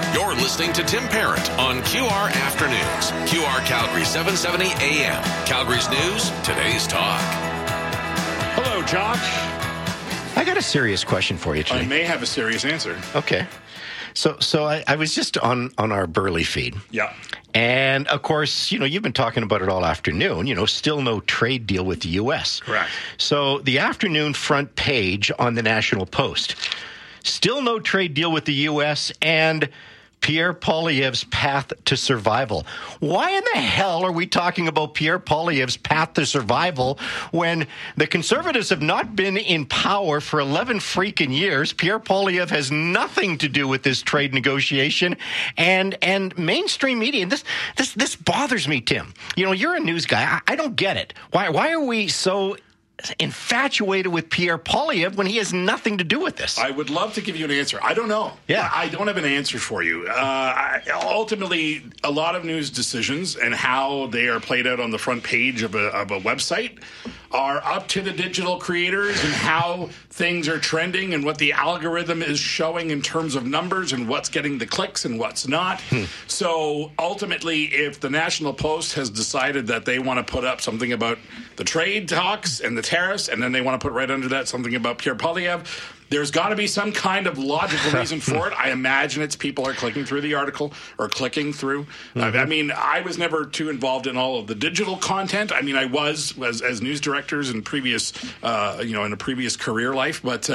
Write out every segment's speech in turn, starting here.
You're listening to Tim Parent on QR Afternoons. QR Calgary 770 AM. Calgary's news, today's talk. Hello, Josh. I got a serious question for you today. I may have a serious answer. Okay. So I was just on our Burley feed. Yeah. And, of course, you've been talking about it all afternoon, still no trade deal with the U.S. Correct. So the afternoon front page on the National Post, still no trade deal with the U.S. and Pierre Poilievre's path to survival. Why in the hell are we talking about Pierre Poilievre's path to survival when the Conservatives have not been in power for 11 freaking years? Pierre Poilievre has nothing to do with this trade negotiation, and mainstream media. And this bothers me, Tim. You're a news guy. I don't get it. Why are we so infatuated with Pierre Poilievre when he has nothing to do with this? I would love to give you an answer. I don't know. Yeah. I don't have an answer for you. Ultimately, a lot of news decisions and how they are played out on the front page of a website are up to the digital creators and how things are trending and what the algorithm is showing in terms of numbers and what's getting the clicks and what's not. So ultimately, if the National Post has decided that they want to put up something about the trade talks and the tariffs, and then they want to put right under that something about Pierre Poilievre, there's got to be some kind of logical reason for it. I imagine it's people are clicking through the article or clicking through. I mean, I was never too involved in all of the digital content. I mean, I was as news directors in previous, in a previous career life. But,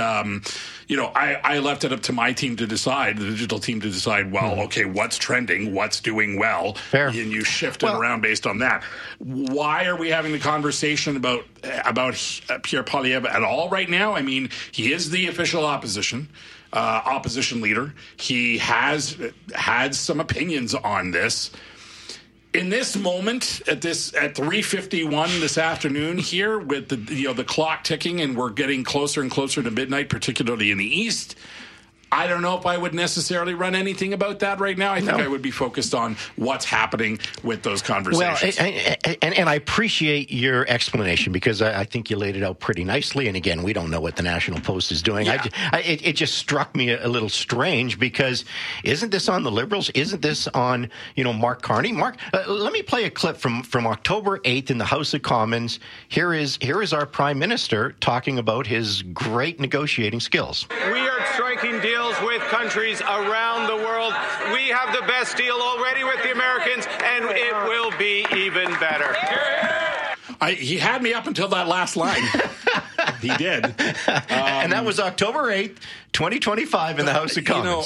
I left it up to my team to decide, the digital team to decide, well, okay, what's trending, what's doing well, Fair. and you shift it around based on that. Why are we having the conversation about Pierre Poilievre at all right now? I mean, he is the official opposition leader. He has had some opinions on this. In this moment, at 3:51 this afternoon here, with the clock ticking, and we're getting closer and closer to midnight, particularly in the east, I don't know if I would necessarily run anything about that right now. I think I would be focused on what's happening with those conversations. Well, and I appreciate your explanation because I think you laid it out pretty nicely. And again, we don't know what the National Post is doing. Yeah. It just struck me a little strange because isn't this on the Liberals? Isn't this on, Mark Carney? Mark, let me play a clip from October 8th in the House of Commons. Here is our Prime Minister talking about his great negotiating skills. We are striking deals with countries around the world. We have the best deal already with the Americans, and it will be even better. He had me up until that last line. He did. And that was October 8th, 2025 in the House of Commons.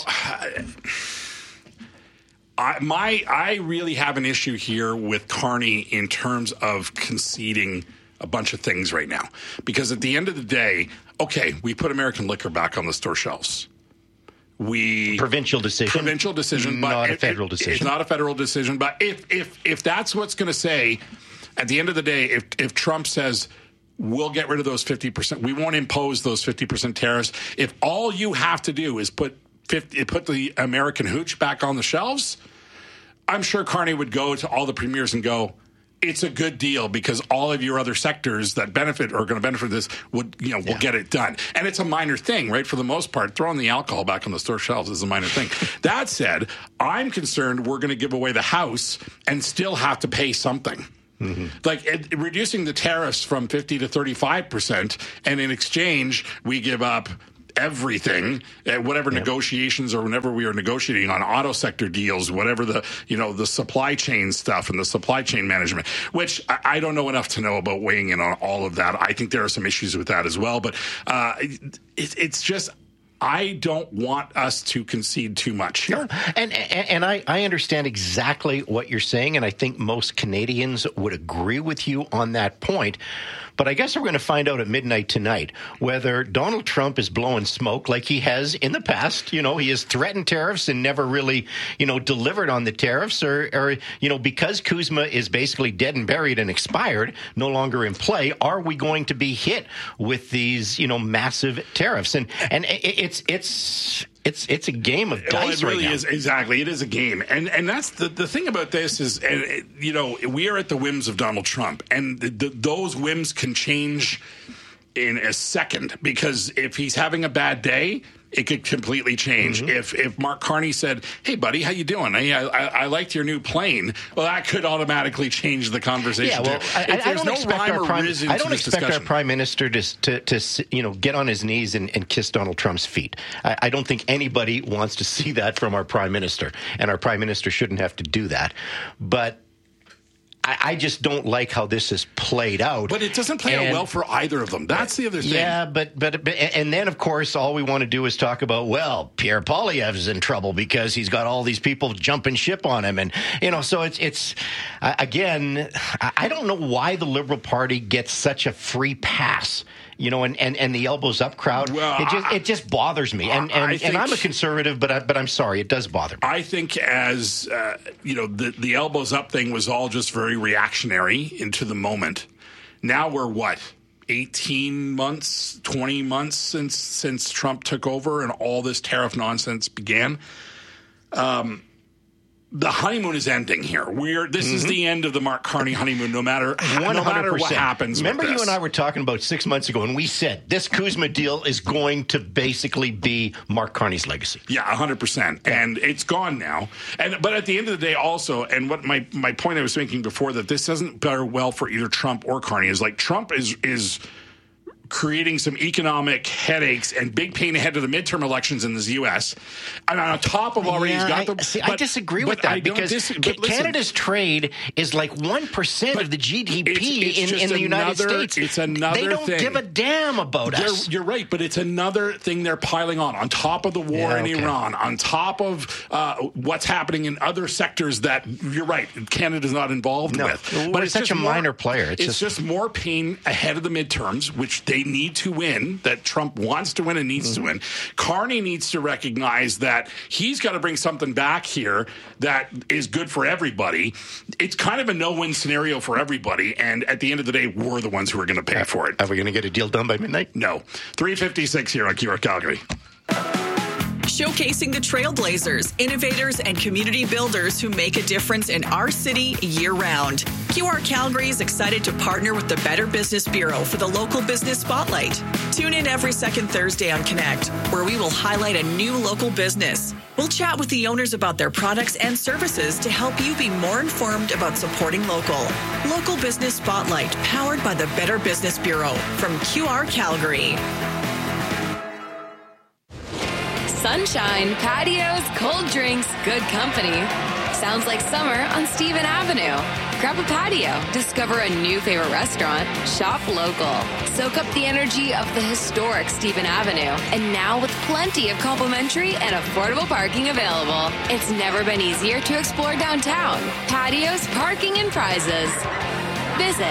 I really have an issue here with Carney in terms of conceding a bunch of things right now. Because at the end of the day, okay, we put American liquor back on the store shelves. Provincial decision, but not a federal decision. It's not a federal decision. But if that's what's going to say, at the end of the day, if Trump says we'll get rid of those 50%, we won't impose those 50% tariffs. If all you have to do is put the American hooch back on the shelves, I'm sure Carney would go to all the premiers and go, it's a good deal because all of your other sectors that benefit or are going to benefit this will get it done. And it's a minor thing, right? For the most part, throwing the alcohol back on the store shelves is a minor thing. That said, I'm concerned we're going to give away the house and still have to pay something. Mm-hmm. Like reducing the tariffs from 50 to 35%, and in exchange, we give up everything, whatever negotiations or whenever we are negotiating on auto sector deals, whatever the supply chain stuff and the supply chain management, which I don't know enough to know about weighing in on all of that. I think there are some issues with that as well, but it's just, I don't want us to concede too much here. No. And I understand exactly what you're saying, and I think most Canadians would agree with you on that point. But I guess we're going to find out at midnight tonight whether Donald Trump is blowing smoke like he has in the past. He has threatened tariffs and never really, delivered on the tariffs, or because Kuzma is basically dead and buried and expired, no longer in play. Are we going to be hit with these, massive tariffs? And it's a game of dice right now. It really is. Exactly. It is a game. And that's the thing about this is, we are at the whims of Donald Trump, and those whims can change in a second, because if he's having a bad day, it could completely change. If Mark Carney said, "Hey, buddy, how you doing? I liked your new plane," well, that could automatically change the conversation. Yeah, well, I don't expect our prime minister to get on his knees and kiss Donald Trump's feet. I don't think anybody wants to see that from our prime minister, and our prime minister shouldn't have to do that. But I just don't like how this is played out. But it doesn't play out well for either of them. That's the other thing. Yeah, but and then, of course, all we want to do is talk about, well, Pierre Poilievre's in trouble because he's got all these people jumping ship on him. And, so it's again, I don't know why the Liberal Party gets such a free pass. And the elbows up crowd, well, it just bothers me. And I'm a conservative, but I'm sorry, it does bother me. I think as the elbows up thing was all just very reactionary into the moment. Now we're 18 months, 20 months since Trump took over and all this tariff nonsense began. The honeymoon is ending here. This is the end of the Mark Carney honeymoon, no matter what happens. Remember, you and I were talking about 6 months ago, and we said this Kuzma deal is going to basically be Mark Carney's legacy. Yeah, 100%. Yeah. And it's gone now. But at the end of the day also, and what my point I was making before, that this doesn't bear well for either Trump or Carney, is like Trump is creating some economic headaches and big pain ahead of the midterm elections in the U.S. And on top of already he's got the... I disagree with that because Canada's trade is like 1% of the GDP in the United States. It's another thing. They don't give a damn about us. You're right, but it's another thing they're piling on top of the war in Iran, on top of what's happening in other sectors that, you're right, Canada's not involved with. But it's such a minor player. It's just more pain ahead of the midterms, which they need to win, that Trump wants to win and needs to win. Carney needs to recognize that he's got to bring something back here that is good for everybody. It's kind of a no-win scenario for everybody, and at the end of the day, we're the ones who are going to pay for it. Are we going to get a deal done by midnight? No. 3:56 here on QR Calgary. Showcasing the trailblazers, innovators, and community builders who make a difference in our city year-round. QR Calgary is excited to partner with the Better Business Bureau for the Local Business Spotlight. Tune in every second Thursday on Connect, where we will highlight a new local business. We'll chat with the owners about their products and services to help you be more informed about supporting local. Local Business Spotlight, powered by the Better Business Bureau from QR Calgary. Sunshine, patios, cold drinks, good company. Sounds like summer on Stephen Avenue. Grab a patio, discover a new favorite restaurant, shop local. Soak up the energy of the historic Stephen Avenue. And now with plenty of complimentary and affordable parking available. It's never been easier to explore downtown. Patios, parking, and prizes. Visit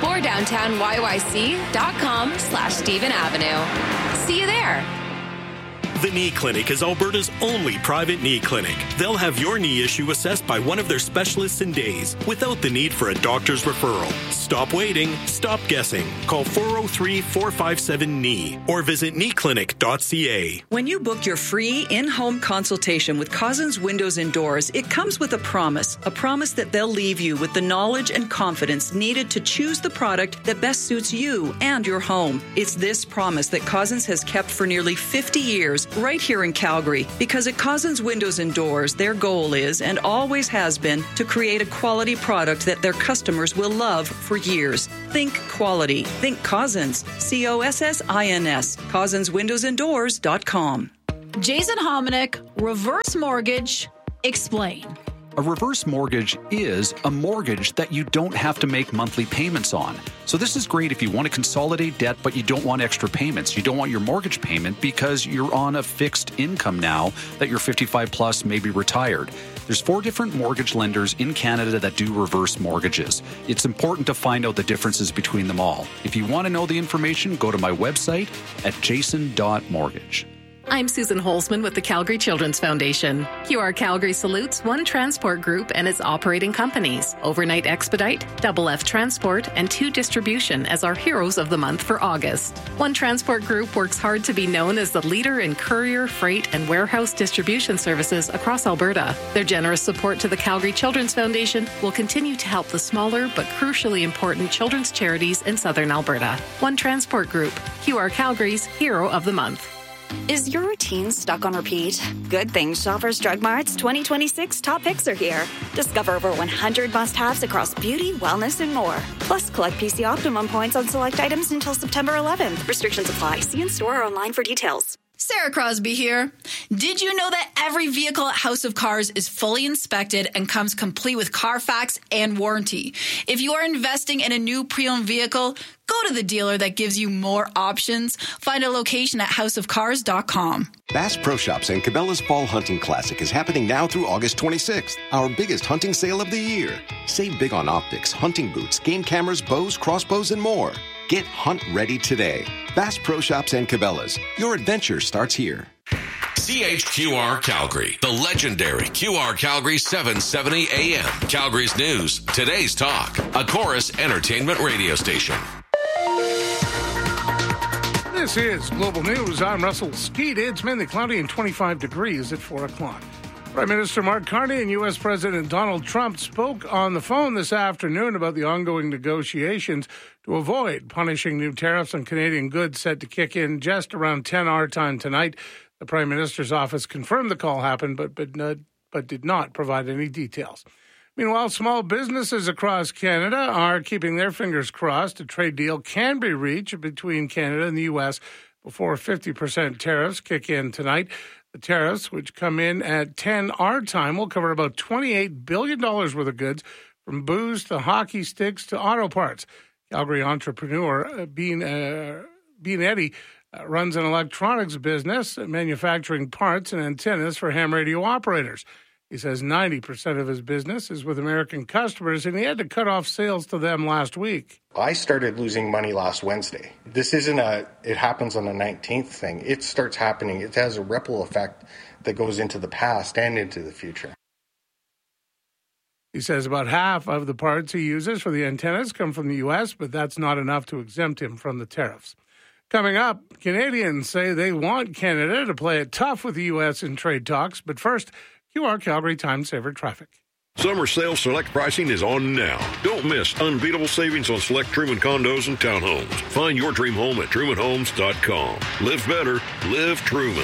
exploredowntownyyc.com/Stephen Avenue. See you there. The Knee Clinic is Alberta's only private knee clinic. They'll have your knee issue assessed by one of their specialists in days, without the need for a doctor's referral. Stop waiting. Stop guessing. Call 403-457-KNEE or visit kneeclinic.ca. When you book your free in-home consultation with Cousins Windows and Doors, it comes with a promise that they'll leave you with the knowledge and confidence needed to choose the product that best suits you and your home. It's this promise that Cousins has kept for nearly 50 years right here in Calgary, because at Cousins Windows and Doors, their goal is, and always has been, to create a quality product that their customers will love for years. Think quality. Think Cousins. COSSINS. CousinsWindowsandDoors.com. Jason Hominick, Reverse Mortgage. Explain. A reverse mortgage is a mortgage that you don't have to make monthly payments on. So this is great if you want to consolidate debt, but you don't want extra payments. You don't want your mortgage payment because you're on a fixed income now that you're 55 plus, maybe retired. There's 4 different mortgage lenders in Canada that do reverse mortgages. It's important to find out the differences between them all. If you want to know the information, go to my website at jason.mortgage. I'm Susan Holzman with the Calgary Children's Foundation. QR Calgary salutes One Transport Group and its operating companies, Overnight Expedite, Double F Transport, and 2 Distribution as our heroes of the month for August. One Transport Group works hard to be known as the leader in courier, freight, and warehouse distribution services across Alberta. Their generous support to the Calgary Children's Foundation will continue to help the smaller but crucially important children's charities in southern Alberta. One Transport Group, QR Calgary's Hero of the Month. Is your routine stuck on repeat? Good thing Shoppers Drug Mart's 2026 top picks are here. Discover over 100 must-haves across beauty, wellness, and more. Plus, collect PC Optimum points on select items until September 11th. Restrictions apply. See in-store or online for details. Sarah Crosby here. Did you know that every vehicle at House of Cars is fully inspected and comes complete with Carfax and warranty? If you are investing in a new pre-owned vehicle, go to the dealer that gives you more options. Find a location at houseofcars.com. Bass Pro Shops and Cabela's Fall Hunting Classic is happening now through August 26th, our biggest hunting sale of the year. Save big on optics, hunting boots, game cameras, bows, crossbows, and more. Get hunt ready today. Bass Pro Shops and Cabela's. Your adventure starts here. CHQR Calgary, the legendary QR Calgary 770 AM. Calgary's news, today's talk, a Chorus Entertainment radio station. This is Global News. I'm Russell Speed. It's mainly cloudy and 25 degrees at 4 o'clock. Prime Minister Mark Carney and U.S. President Donald Trump spoke on the phone this afternoon about the ongoing negotiations to avoid punishing new tariffs on Canadian goods set to kick in just around 10 our time tonight. The Prime Minister's office confirmed the call happened, but did not provide any details. Meanwhile, small businesses across Canada are keeping their fingers crossed a trade deal can be reached between Canada and the U.S. before 50% tariffs kick in tonight. The tariffs, which come in at 10 our time, will cover about $28 billion worth of goods, from booze to hockey sticks to auto parts. Calgary entrepreneur Bean Eddy runs an electronics business manufacturing parts and antennas for ham radio operators. He says 90% of his business is with American customers, and he had to cut off sales to them last week. I started losing money last Wednesday. This isn't it happens on the 19th thing. It starts happening. It has a ripple effect that goes into the past and into the future. He says about half of the parts he uses for the antennas come from the U.S., but that's not enough to exempt him from the tariffs. Coming up, Canadians say they want Canada to play it tough with the U.S. in trade talks, but first, QR Calgary Time Saver traffic. Summer sale select pricing is on now. Don't miss unbeatable savings on select Truman condos and townhomes. Find your dream home at trumanhomes.com. Live better, live Truman.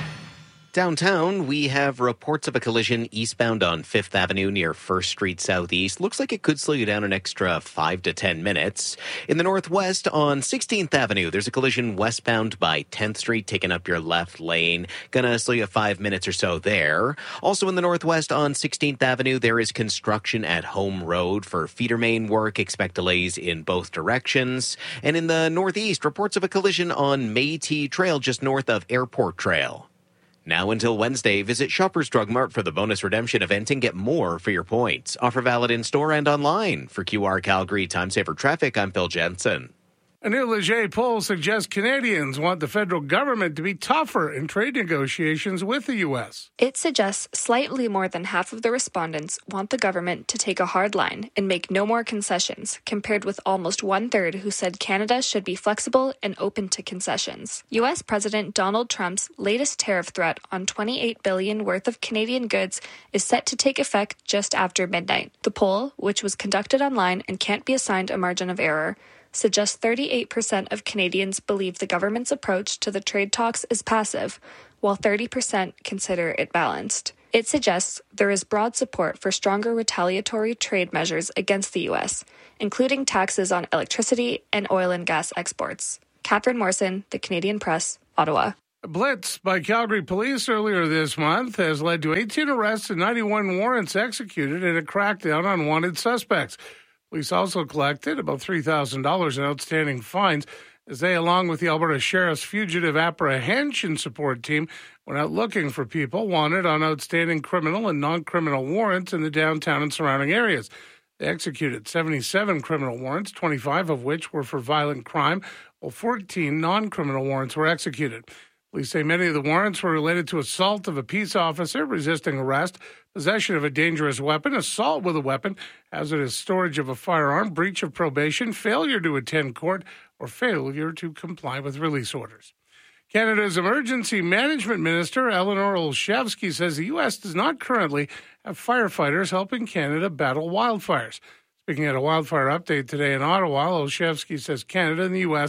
Downtown, we have reports of a collision eastbound on 5th Avenue near 1st Street Southeast. Looks like it could slow you down an extra 5 to 10 minutes. In the northwest on 16th Avenue, there's a collision westbound by 10th Street, taking up your left lane. Gonna slow you 5 minutes or so there. Also in the northwest on 16th Avenue, there is construction at Home Road for feeder main work. Expect delays in both directions. And in the northeast, reports of a collision on Métis Trail just north of Airport Trail. Now until Wednesday, visit Shoppers Drug Mart for the bonus redemption event and get more for your points. Offer valid in-store and online. For QR Calgary Time Saver Traffic, I'm Phil Jensen. A new Leger poll suggests Canadians want the federal government to be tougher in trade negotiations with the U.S. It suggests slightly more than half of the respondents want the government to take a hard line and make no more concessions, compared with almost one-third who said Canada should be flexible and open to concessions. U.S. President Donald Trump's latest tariff threat on $28 billion worth of Canadian goods is set to take effect just after midnight. The poll, which was conducted online and can't be assigned a margin of error, suggests 38% of Canadians believe the government's approach to the trade talks is passive, while 30% consider it balanced. It suggests there is broad support for stronger retaliatory trade measures against the U.S., including taxes on electricity and oil and gas exports. Catherine Morrison, The Canadian Press, Ottawa. A blitz by Calgary police earlier this month has led to 18 arrests and 91 warrants executed in a crackdown on wanted suspects. Police also collected about $3,000 in outstanding fines as they, along with the Alberta Sheriff's Fugitive Apprehension Support Team, went out looking for people wanted on outstanding criminal and non-criminal warrants in the downtown and surrounding areas. They executed 77 criminal warrants, 25 of which were for violent crime, while 14 non-criminal warrants were executed. Police say many of the warrants were related to assault of a peace officer, resisting arrest, possession of a dangerous weapon, assault with a weapon, hazardous storage of a firearm, breach of probation, failure to attend court, or failure to comply with release orders. Canada's Emergency Management Minister, Eleanor Olszewski, says the U.S. does not currently have firefighters helping Canada battle wildfires. Speaking at a wildfire update today in Ottawa, Olszewski says Canada and the U.S.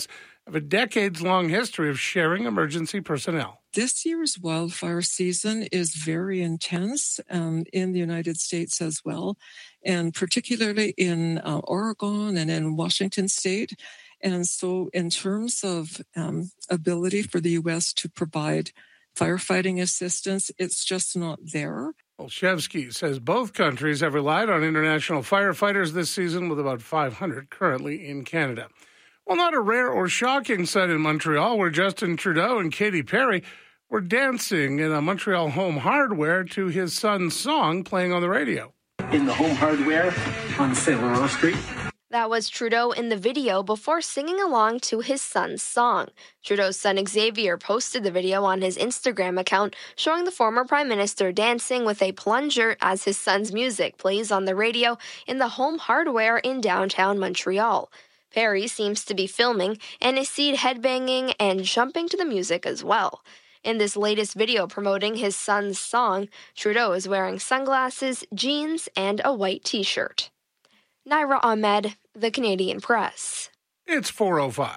have a decades-long history of sharing emergency personnel. This year's wildfire season is very intense in the United States as well, and particularly in Oregon and in Washington state. And so in terms of ability for the U.S. to provide firefighting assistance, it's just not there. Olszewski says both countries have relied on international firefighters this season, with about 500 currently in Canada. Well, not a rare or shocking sight in Montreal, where Justin Trudeau and Katy Perry were dancing in a Montreal Home Hardware to his son's song playing on the radio. In the Home Hardware on St. Laurent Street. That was Trudeau in the video before singing along to his son's song. Trudeau's son Xavier posted the video on his Instagram account, showing the former Prime Minister dancing with a plunger as his son's music plays on the radio in the Home Hardware in downtown Montreal. Perry seems to be filming and is seen headbanging and jumping to the music as well. In this latest video promoting his son's song, Trudeau is wearing sunglasses, jeans, and a white t-shirt. Naira Ahmed, The Canadian Press. It's 4:05.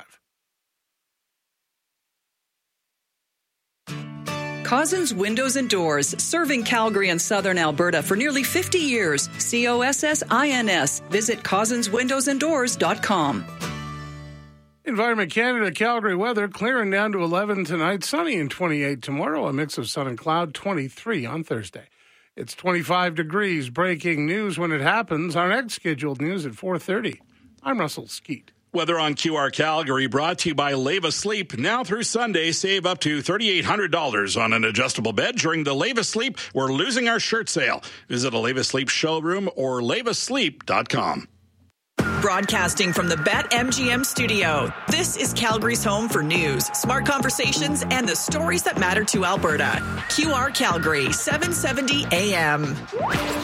Cousins Windows and Doors, serving Calgary and southern Alberta for nearly 50 years. COSSINS. Visit cousinswindowsanddoors.com. Environment Canada, Calgary weather, clearing down to 11 tonight, sunny and 28 tomorrow, a mix of sun and cloud, 23 on Thursday. It's 25 degrees. Breaking news when it happens. Our next scheduled news at 4:30. I'm Russell Skeet. Weather on QR Calgary brought to you by Leva Sleep. Now through Sunday, save up to $3,800 on an adjustable bed during the Leva Sleep We're Losing Our Shirt sale. Visit a Leva Sleep showroom or levasleep.com. Broadcasting from the BetMGM studio, this is Calgary's home for news, smart conversations, and the stories that matter to Alberta. QR Calgary, 770 AM.